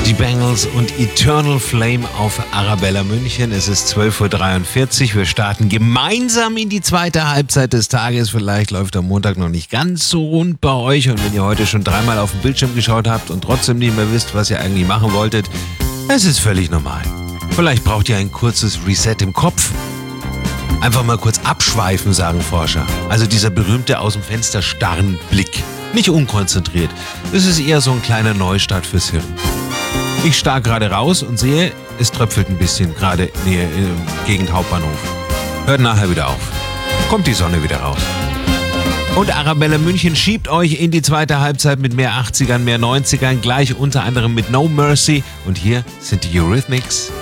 Die Bangles und Eternal Flame auf Arabella München. Es ist 12.43 Uhr. Wir starten gemeinsam in die zweite Halbzeit des Tages. Vielleicht läuft der Montag noch nicht ganz so rund bei euch. Und wenn ihr heute schon dreimal auf den Bildschirm geschaut habt und trotzdem nicht mehr wisst, was ihr eigentlich machen wolltet, es ist völlig normal. Vielleicht braucht ihr ein kurzes Reset im Kopf. Einfach mal kurz abschweifen, sagen Forscher. Also dieser berühmte aus dem Fenster starren Blick. Nicht unkonzentriert. Es ist eher so ein kleiner Neustart fürs Hirn. Ich starr gerade raus und sehe, es tröpfelt ein bisschen, gerade näher Gegend Hauptbahnhof. Hört nachher wieder auf. Kommt die Sonne wieder raus. Und Arabella München schiebt euch in die zweite Halbzeit mit mehr 80ern, mehr 90ern, gleich unter anderem mit No Mercy. Und hier sind die Eurythmics.